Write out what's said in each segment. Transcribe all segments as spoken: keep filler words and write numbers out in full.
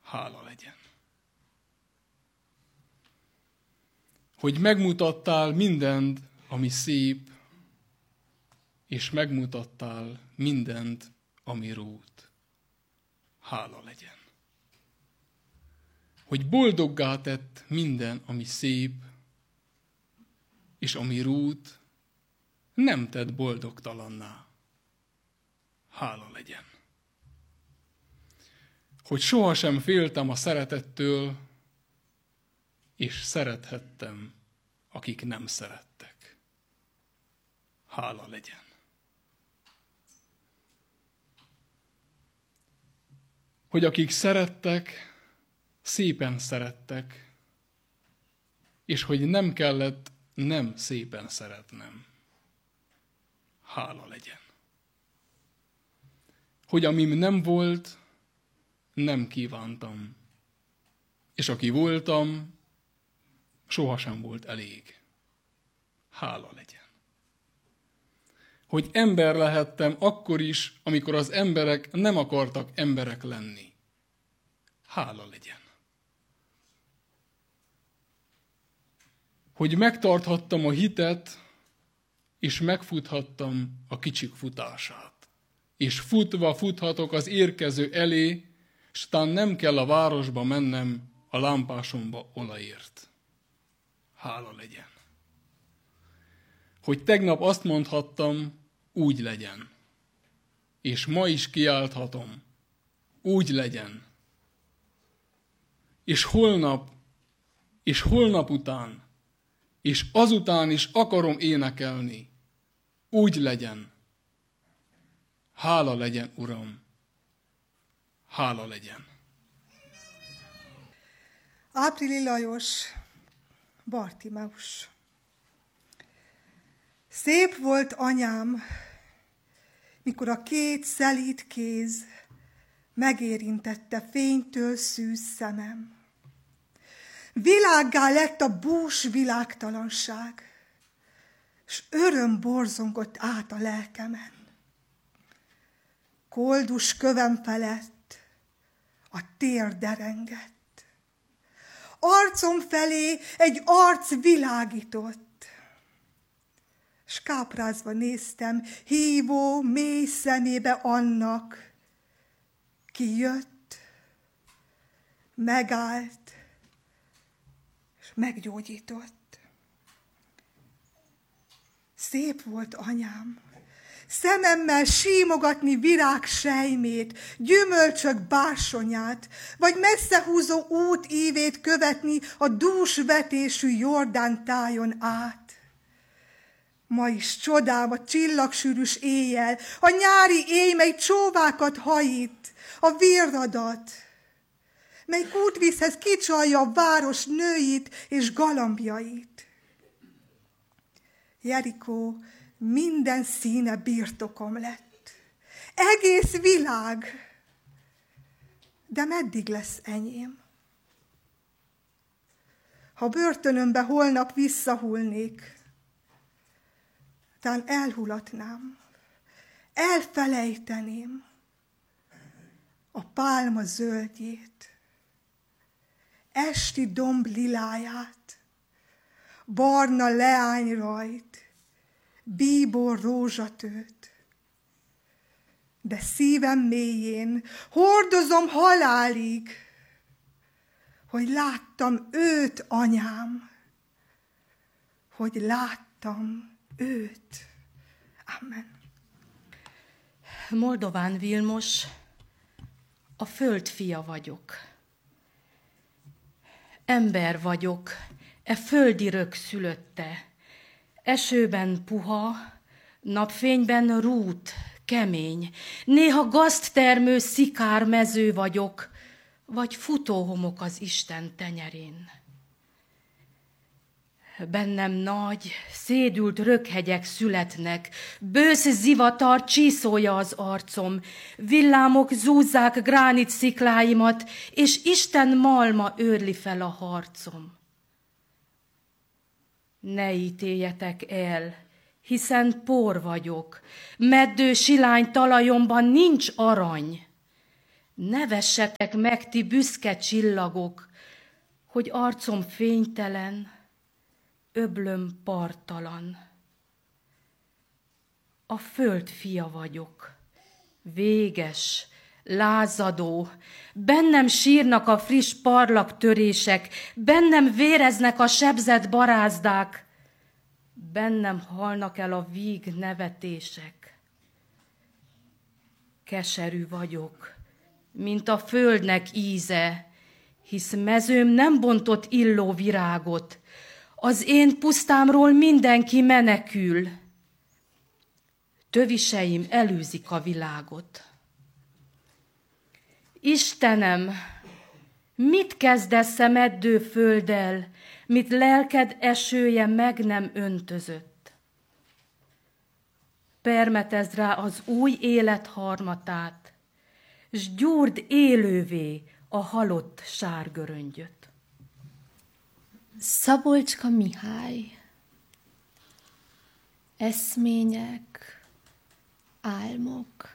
hála legyen. Hogy megmutattál mindent, ami szép, és megmutattál mindent, ami rót. Hála legyen. Hogy boldoggá tett minden, ami szép, és ami rót, nem tett boldogtalanná. Hála legyen. Hogy sohasem féltem a szeretettől, és szerethettem, akik nem szerettek. Hála legyen. Hogy akik szerettek, szépen szerettek, és hogy nem kellett nem szépen szeretnem. Hála legyen. Hogy amim nem volt, nem kívántam, és aki voltam, sohasem volt elég. Hála legyen. Hogy ember lehettem akkor is, amikor az emberek nem akartak emberek lenni. Hála legyen. Hogy megtarthattam a hitet, és megfuthattam a kicsik futását. És futva futhatok az érkező elé, s tán nem kell a városba mennem a lámpásomba olajért. Hála legyen. Hogy tegnap azt mondhattam, úgy legyen. És ma is kiálthatom, úgy legyen. És holnap, és holnap után, és azután is akarom énekelni, úgy legyen. Hála legyen, Uram! Hála legyen! Áprili Lajos, Bartimeus. Szép volt anyám, mikor a két szelíd kéz megérintette fénytől szűz szemem. Világgá lett a bús világtalanság, s öröm borzongott át a lelkemen. Koldus kövem felett a tér derengett. Arcom felé egy arc világított, s káprázva néztem hívó, mély szemébe annak, ki jött, megállt, és meggyógyított. Szép volt anyám, szememmel símogatni virág sejmét, gyümölcsök bársonyát, vagy messzehúzó út ívét követni a dúsvetésű Jordán tájon át. Ma is csodálom a csillagsűrűs éjjel, a nyári éj, mely csóvákat hajít, a virradat, mely kútvízhez kicsalja a város nőit és galambjait. Jerikó minden színe birtokom lett, egész világ, de meddig lesz enyém? Ha börtönömbe holnap visszahullnék, tán elhulatnám, elfelejteném a pálma zöldjét, esti domb liláját, barna leányrajt, bíbor rózsatőt. De szívem mélyén hordozom halálig, hogy láttam őt, anyám, hogy láttam őt. Amen. Moldován Vilmos, a föld fia vagyok. Ember vagyok, e földi rök szülötte. Esőben puha, napfényben rút, kemény. Néha gazttermő szikár mező vagyok, vagy futóhomok az Isten tenyerén. Bennem nagy, szédült rökhegyek születnek, bősz zivatar csíszolja az arcom, villámok zúzzák gránit szikláimat, és Isten malma őrli fel a harcom. Ne ítéljetek el, hiszen por vagyok, meddő silány talajomban nincs arany. Ne vessetek meg, ti büszke csillagok, hogy arcom fénytelen, öblöm parttalan. A föld fia vagyok, véges, lázadó, bennem sírnak a friss parlagtörések, bennem véreznek a sebzett barázdák, bennem halnak el a víg nevetések. Keserű vagyok, mint a földnek íze, hisz mezőm nem bontott illó virágot, az én pusztámról mindenki menekül. Töviseim elűzik a világot. Istenem, mit kezdesz szemeddő földdel, mit lelked esője meg nem öntözött? Permetezd rá az új élet harmatát, s gyúrd élővé a halott sárgöröngyöt. Szabolcska Mihály. Eszmények, álmok.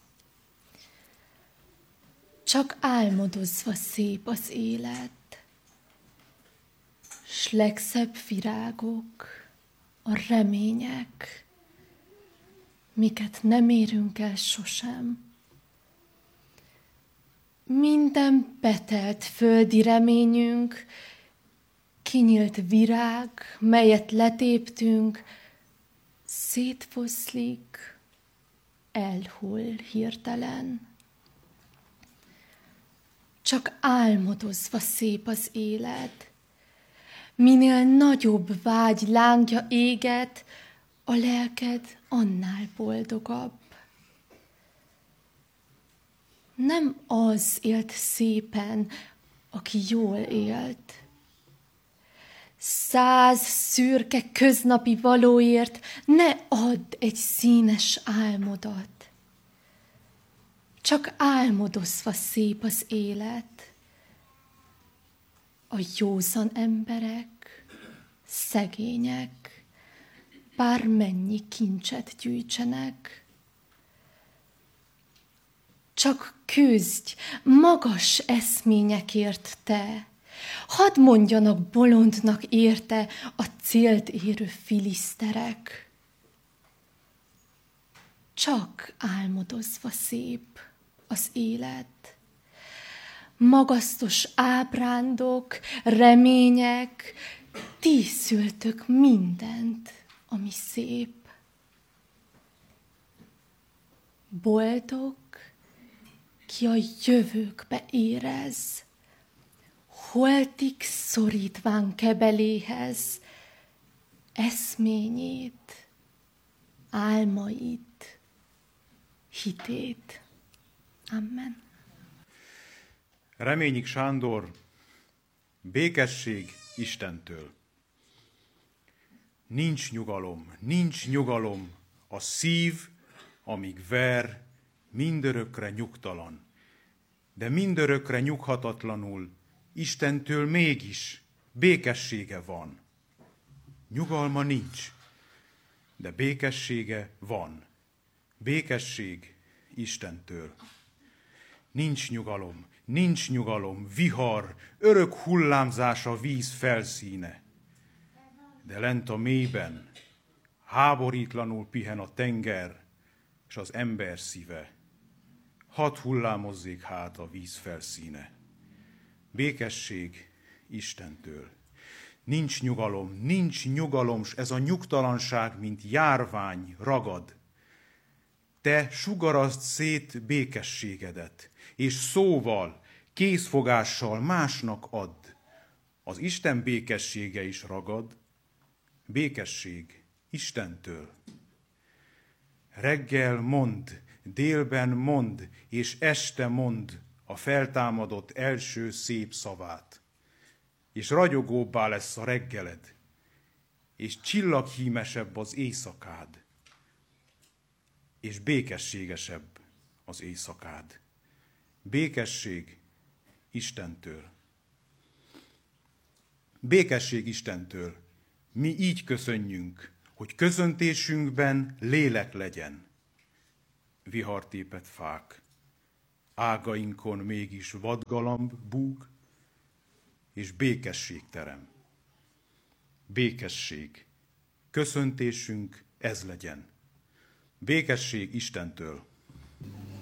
Csak álmodozva szép az élet, s legszebb virágok, a remények, miket nem érünk el sosem. Minden betelt földi reményünk, kinyílt virág, melyet letéptünk, szétfoszlik, elhull hirtelen. Csak álmodozva szép az élet, minél nagyobb vágy lángja éget, a lelked annál boldogabb. Nem az élt szépen, aki jól élt. Száz szürke köznapi valóért ne add egy színes álmodat. Csak álmodozva szép az élet. A józan emberek, szegények, bármennyi kincset gyűjtsenek. Csak küzdj magas eszményekért te, hadd mondjanak bolondnak érte a célt érő filiszterek. Csak álmodozva szép az élet. Magasztos ábrándok, remények, ti szültök mindent, ami szép. Boldog, ki a jövőkbe érez, holtig szorítván kebeléhez eszményét, álmait, hitét. Amen. Reményik Sándor, békesség Istentől. Nincs nyugalom, nincs nyugalom, a szív, amíg ver, mindörökre nyugtalan. De mindörökre nyughatatlanul Istentől mégis békessége van. Nyugalma nincs, de békessége van. Békesség Istentől. Nincs nyugalom, nincs nyugalom, vihar, örök hullámzás a víz felszíne. De lent a mélyben háborítlanul pihen a tenger, s az ember szíve. Hadd hullámozzék hát a víz felszíne. Békesség Istentől. Nincs nyugalom, nincs nyugalom, s ez a nyugtalanság, mint járvány ragad. Te sugarazd szét békességedet, és szóval, kézfogással másnak add. Az Isten békessége is ragad, békesség Istentől. Reggel mond, délben mond, és este mond a feltámadott első szép szavát. És ragyogóbbá lesz a reggeled, és csillaghímesebb az éjszakád, és békességesebb az éjszakád. Békesség Istentől. Békesség Istentől. Mi így köszönjünk, hogy köszöntésünkben lélek legyen. Vihartépet fák, ágainkon mégis vadgalamb búg, és békesség terem. Békesség. Köszöntésünk ez legyen. Békesség Istentől.